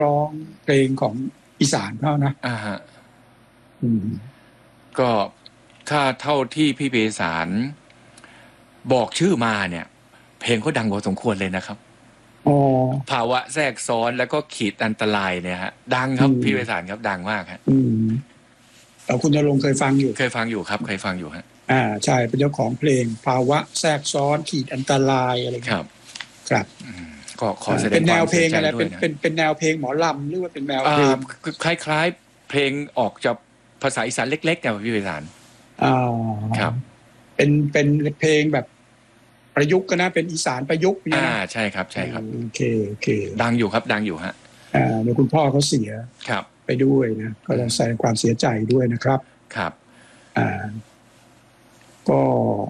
ร้องเพลงของอีสานเขานะฮะก็ถ้าเท่าที่พี่เบสารบอกชื่อมาเนี่ยเพลงก็ดังพอสมควรเลยนะครับภาวะแทรกซ้อนแล้วก็ขีดอันตรายเนี่ยฮะดังครับพี่เบสารครับดังมากฮะคุณณรงค์เคยฟังอยู่เคยฟังอยู่ครับเคยฟังอยู่ฮะใช่เป็นเจ้าของเพลงภาวะแทรกซ้อนขีดอันตรายอะไรครับก็ขอแสดงความเสียใจด้วยนะเป็นแนวเพลงอะไรเป็นแนวเพลงหมอลำหรือว่าเป็นแนวเพลงคล้ายๆเพลงออกจากภาษาอีสานเล็กๆนะพี่เบสารครับเป็นเพลงแบบประยุกต์ก็นะเป็นอีสานประยุกต์เนี่ยใช่ครับใช่ครับโอเคดังอยู่ครับดังอยู่ฮะเดี๋ยวคุณพ่อเขาเสียครับไปด้วยนะก็ต้องแสดงความเสียใจด้วยนะครับครับก็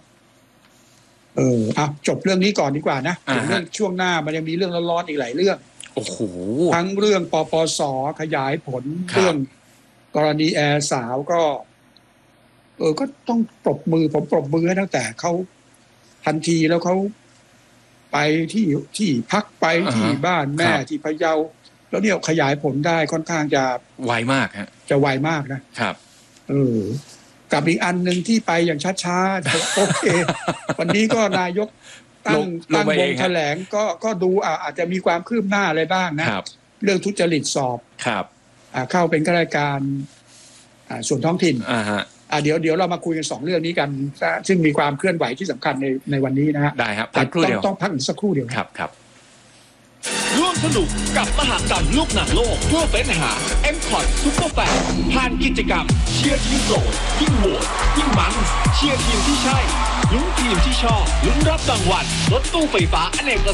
จบเรื่องนี้ก่อนดีกว่านะเรื่องช่วงหน้ามันยังมีเรื่องร้อนๆอีกหลายเรื่องโอ้โหทั้งเรื่องปปส.ขยายผลเรื่องกรณีแอร์สาวก็ก็ต้องปรบมือผมปรบมือให้ตั้งแต่เขาทันทีแล้วเขาไปที่พักไปที่บ้านแม่ที่พะเยาแล้วเนี่ยขยายผลได้ค่อนข้างจะไวมากฮะจะไวมากนะครับกับอีกอันหนึ่งที่ไปอย่างช้าๆโอเควันนี้ก็นายกตั้งวงแถลงก็ดูอาจจะมีความคืบหน้าอะไรบ้างนะเรื่องทุจริตสอบเข้าเป็นข้าราชการส่วนท้องถิ่นเดี๋ยวเรามาคุยกัน2เรื่องนี้กันซึ่งมีความเคลื่อนไหวที่สำคัญในวันนี้นะฮะได้ครับต้องพักอีกสักครู่เดียวครับร่วมสนุกกับมหกรรมลูกหนังโลกเพื่อเฟ้นหา M-Cot Superfan ผ่านกิจกรรมเชียร์ทีมโหลดยิ่งโหวตยิ่งมันเชียร์ทีมที่ใช่ลุ้นทีมที่ชอบลุ้นรับรางวัลรถตู้ไฟฟ้าอเนก